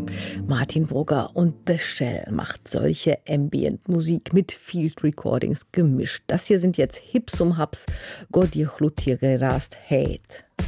Martin Brugger und The Shell macht solche Ambient-Musik mit Field Recordings gemischt. Das hier sind jetzt Hips um Haps, Godje Chlutje gerast Hate.